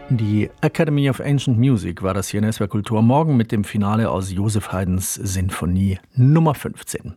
Die Academy of Ancient Music war das hier in SWR Kultur morgen mit dem Finale aus Joseph Haydns Sinfonie Nummer 15.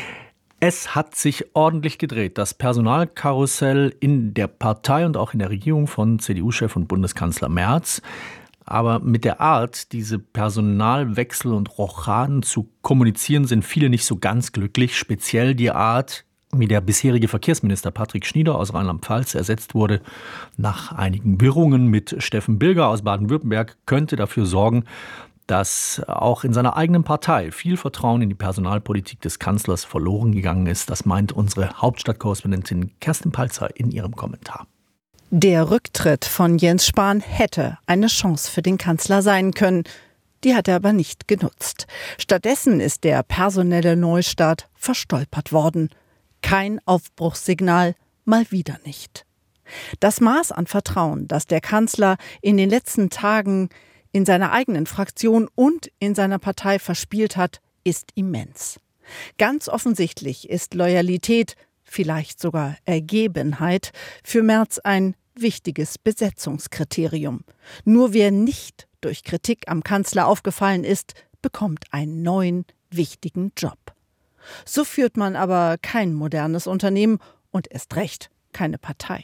Es hat sich ordentlich gedreht. Das Personalkarussell in der Partei und auch in der Regierung von CDU-Chef und Bundeskanzler Merz. Aber mit der Art, diese Personalwechsel und Rochaden zu kommunizieren, sind viele nicht so ganz glücklich. Speziell die Art, wie der bisherige Verkehrsminister Patrick Schnieder aus Rheinland-Pfalz ersetzt wurde. Nach einigen Wirrungen mit Steffen Bilger aus Baden-Württemberg könnte dafür sorgen, dass auch in seiner eigenen Partei viel Vertrauen in die Personalpolitik des Kanzlers verloren gegangen ist. Das meint unsere Hauptstadtkorrespondentin Kerstin Palzer in ihrem Kommentar. Der Rücktritt von Jens Spahn hätte eine Chance für den Kanzler sein können. Die hat er aber nicht genutzt. Stattdessen ist der personelle Neustart verstolpert worden. Kein Aufbruchssignal, mal wieder nicht. Das Maß an Vertrauen, das der Kanzler in den letzten Tagen in seiner eigenen Fraktion und in seiner Partei verspielt hat, ist immens. Ganz offensichtlich ist Loyalität, vielleicht sogar Ergebenheit, für Merz ein wichtiges Besetzungskriterium. Nur wer nicht durch Kritik am Kanzler aufgefallen ist, bekommt einen neuen, wichtigen Job. So führt man aber kein modernes Unternehmen und erst recht keine Partei.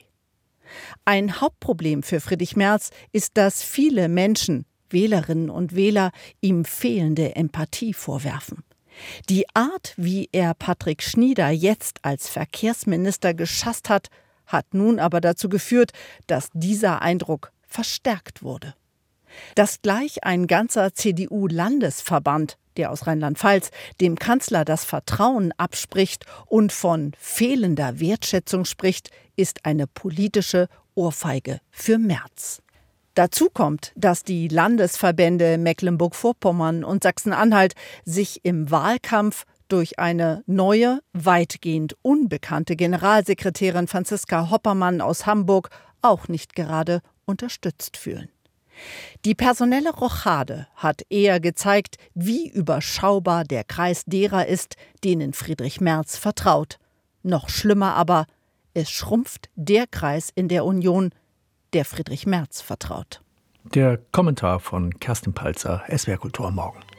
Ein Hauptproblem für Friedrich Merz ist, dass viele Menschen, Wählerinnen und Wähler, ihm fehlende Empathie vorwerfen. Die Art, wie er Patrick Schnieder jetzt als Verkehrsminister geschasst hat, hat nun aber dazu geführt, dass dieser Eindruck verstärkt wurde. Dass gleich ein ganzer CDU-Landesverband, der aus Rheinland-Pfalz, dem Kanzler das Vertrauen abspricht und von fehlender Wertschätzung spricht, ist eine politische Ohrfeige für Merz. Dazu kommt, dass die Landesverbände Mecklenburg-Vorpommern und Sachsen-Anhalt sich im Wahlkampf durch eine neue, weitgehend unbekannte Generalsekretärin Franziska Hoppermann aus Hamburg auch nicht gerade unterstützt fühlen. Die personelle Rochade hat eher gezeigt, wie überschaubar der Kreis derer ist, denen Friedrich Merz vertraut. Noch schlimmer aber, es schrumpft der Kreis in der Union, der Friedrich Merz vertraut. Der Kommentar von Kerstin Palzer, SWR Kultur morgen.